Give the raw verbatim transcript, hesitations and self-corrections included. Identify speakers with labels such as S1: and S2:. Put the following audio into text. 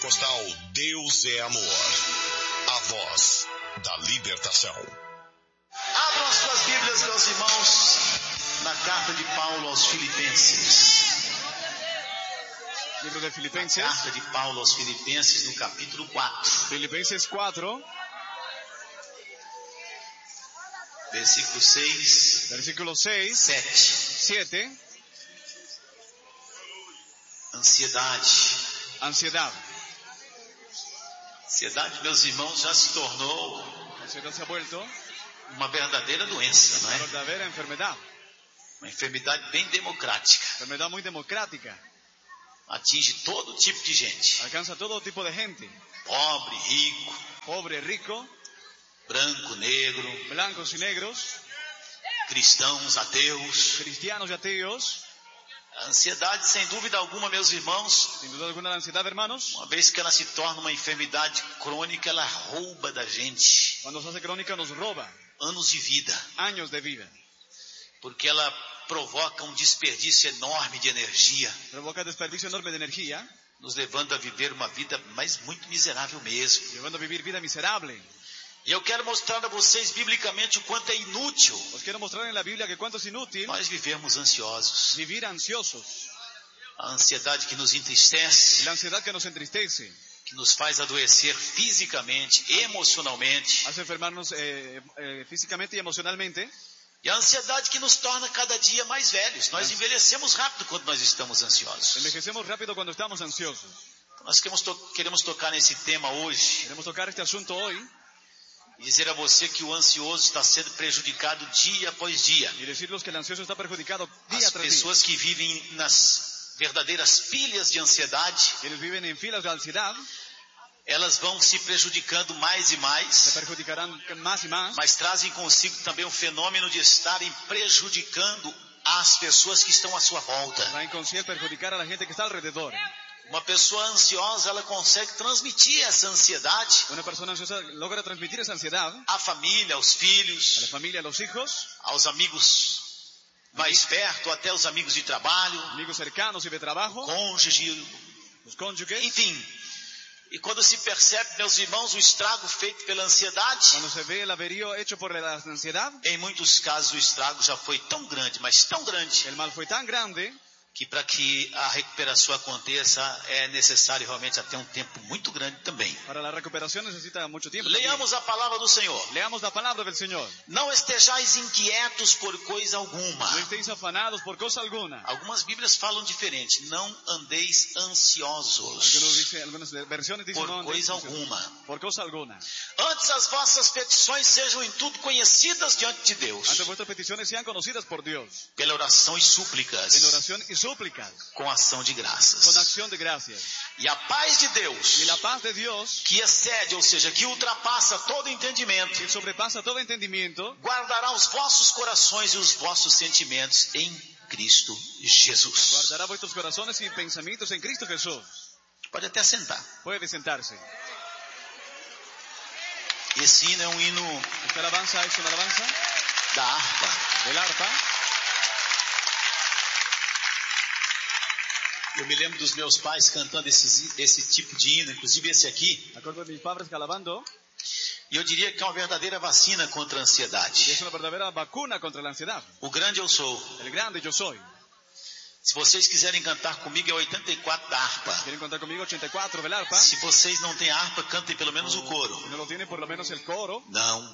S1: Pentecostal Deus é Amor. A voz da libertação.
S2: Abram as suas Bíblias, meus irmãos, na carta de Paulo aos Filipenses.
S3: Livro de Filipenses.
S2: Na carta de Paulo aos Filipenses, no capítulo quatro.
S3: Filipenses quatro.
S2: Versículo seis.
S3: Versículo seis.
S2: sete.
S3: siete.
S2: Ansiedade.
S3: Ansiedade.
S2: Ansiedade, meus irmãos, já se tornou
S3: Ansiedade se ha vuelto
S2: uma verdadeira doença, não
S3: una
S2: é?
S3: verdadera enfermedad.
S2: Uma enfermidade bem democrática.
S3: Enfermedad muy democrática.
S2: Atinge todo tipo de gente.
S3: Alcanza todo tipo de gente.
S2: Pobre, rico,
S3: Pobre, rico,
S2: branco, negro,
S3: blancos y negros,
S2: cristãos, ateus.
S3: cristianos y ateos.
S2: A ansiedade, sem dúvida alguma, meus irmãos,
S3: Sin duda alguna la ansiedad, hermanos,
S2: uma vez que ela se torna uma enfermidade crônica, ela rouba da gente
S3: cuando se hace crónica nos roba
S2: anos de vida,
S3: años de vida.
S2: porque ela provoca um desperdício enorme de energia,
S3: Provoca desperdicio enorme de energía,
S2: nos levando a viver uma vida, mas muito miserável mesmo.
S3: llevando a vivir vida miserable.
S2: E eu quero mostrar a vocês biblicamente o quanto é inútil
S3: Os quiero mostrar en la Biblia que cuánto es inútil
S2: nós vivermos ansiosos.
S3: vivir ansiosos.
S2: A ansiedade que nos entristece,
S3: La ansiedad que nos entristece,
S2: que nos faz adoecer fisicamente, emocionalmente,
S3: hace enfermarnos eh, eh, físicamente y emocionalmente.
S2: e a ansiedade que nos torna cada dia mais velhos. Nós envelhecemos rápido quando nós estamos ansiosos.
S3: Envejecemos rápido cuando estamos ansiosos.
S2: Nós queremos, to- queremos tocar nesse tema hoje
S3: Queremos tocar este asunto hoy
S2: e dizer a você que o ansioso está sendo prejudicado dia após dia.
S3: y decirles que el ansioso está perjudicado día
S2: As
S3: tras día.
S2: pessoas que vivem nas verdadeiras pilhas de ansiedade,
S3: Quienes viven en filas de ansiedad
S2: elas vão se prejudicando mais e
S3: se
S2: mais,
S3: perjudicarán más y más,
S2: mas trazem consigo também o fenômeno de estarem prejudicando as pessoas que estão à sua volta.
S3: traen consigo perjudicar a la gente que está alrededor.
S2: Uma pessoa ansiosa, ela consegue transmitir essa ansiedade
S3: Una persona ansiosa logra transmitir esa ansiedad
S2: à família, aos
S3: a la
S2: filhos,
S3: familia, a los hijos,
S2: aos amigos mais perto, até os amigos de trabalho,
S3: amigos cercanos y de trabajo,
S2: cônjuge,
S3: los cónyuges.
S2: enfim. E quando se percebe, meus irmãos, o estrago feito pela ansiedade,
S3: Cuando se ve el averío hecho por la ansiedad,
S2: em muitos casos o estrago já foi tão grande, mas tão grande,
S3: el mal fue tan grande
S2: que para que a recuperação aconteça é necessário realmente até um tempo muito grande também.
S3: para la recuperación necesita mucho tiempo. también.
S2: Leamos a palavra do Senhor.
S3: Leamos la palabra del Señor.
S2: Não estejais inquietos por coisa alguma.
S3: No estéis afanados por cosa alguna.
S2: Algumas Bíblias falam diferente. Não andeis ansiosos
S3: Algunos dicen, algunas versiones dicen
S2: por
S3: no,
S2: coisa
S3: dicen,
S2: alguma.
S3: por cosa alguna.
S2: Antes as vossas petições sejam em tudo conhecidas diante de Deus,
S3: Antes vuestras peticiones sean conocidas por Dios,
S2: pela oração e
S3: en
S2: súplicas,
S3: oración y súplicas,
S2: com ação de
S3: con
S2: graças.
S3: acción de gracias.
S2: E a paz de Deus,
S3: Y la paz de Dios,
S2: que excede, ou seja, que ultrapassa todo entendimento,
S3: que sobrepasa todo entendimiento,
S2: guardará os vossos corações e os vossos sentimentos em Cristo Jesus.
S3: guardará vuestros corazones y pensamientos en Cristo Jesús.
S2: Pode até sentar.
S3: Puede sentarse.
S2: Esse hino é um hino
S3: Esta alabanza es una alabanza
S2: da harpa.
S3: del arpa.
S2: Eu me lembro dos meus pais cantando esses, esse tipo de hino, inclusive esse aqui.
S3: Me acuerdo de mis padres alabando.
S2: E eu diria que é uma verdadeira vacina contra a
S3: Y
S2: ansiedade.
S3: es una verdadera vacuna contra la ansiedad.
S2: O grande eu sou.
S3: El grande yo soy.
S2: Se vocês quiserem cantar comigo, é oitenta e quatro da harpa.
S3: ¿Quieren contar conmigo? ochenta y cuatro del arpa.
S2: Se vocês não têm harpa, cantem pelo menos o coro.
S3: Si no lo tienen, por lo menos el coro.
S2: Não